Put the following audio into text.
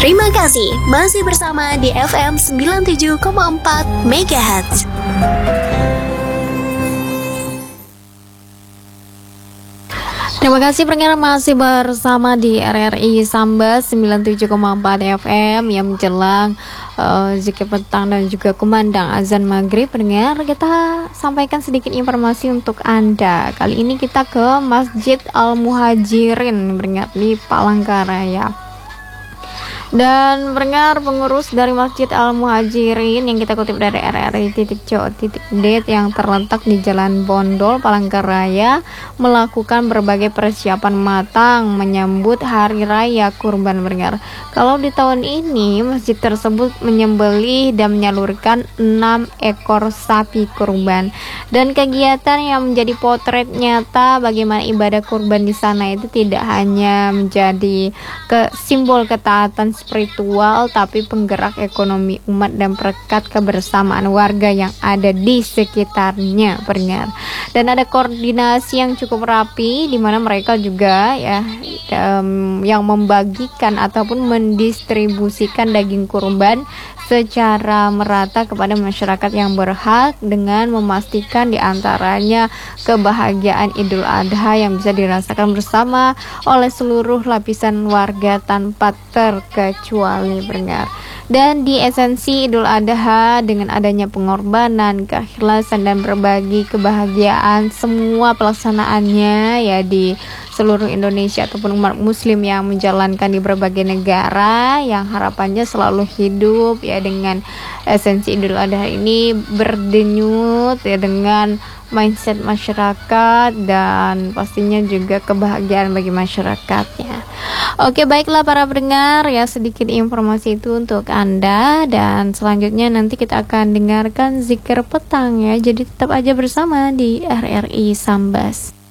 Terima kasih masih bersama di FM 97,4 MHz. Terima kasih pendengar masih bersama di RRI Sambas 97,4 FM yang menjelang zikir petang dan juga kumandang azan maghrib. Pendengar, kita sampaikan sedikit informasi untuk Anda. Kali ini kita ke Masjid Al-Muhajirin pendengar di Palangkaraya. Dan pendengar, pengurus dari Masjid Al-Muhajirin yang kita kutip dari RRI.co.id yang terletak di Jalan Bondol, Palangkaraya melakukan berbagai persiapan matang menyambut Hari Raya Kurban pendengar. Kalau di tahun ini masjid tersebut menyembelih dan menyalurkan 6 ekor sapi kurban. Dan kegiatan yang menjadi potret nyata bagaimana ibadah kurban di sana itu tidak hanya menjadi simbol ketaatan spiritual, tapi penggerak ekonomi umat dan perekat kebersamaan warga yang ada di sekitarnya pendengar. Dan ada koordinasi yang cukup rapi di mana mereka juga yang membagikan ataupun mendistribusikan daging kurban secara merata kepada masyarakat yang berhak dengan memastikan diantaranya kebahagiaan Idul Adha yang bisa dirasakan bersama oleh seluruh lapisan warga tanpa terkecuali pendengar. Dan di esensi Idul Adha dengan adanya pengorbanan, keikhlasan dan berbagi kebahagiaan semua pelaksanaannya ya di seluruh Indonesia ataupun umat muslim yang menjalankan di berbagai negara yang harapannya selalu hidup ya dengan esensi Idul Adha ini berdenyut ya dengan mindset masyarakat dan pastinya juga kebahagiaan bagi masyarakatnya. Oke, baiklah para pendengar, ya sedikit informasi itu untuk Anda, dan selanjutnya nanti kita akan dengarkan zikir petang ya. Jadi tetap aja bersama di RRI Sambas.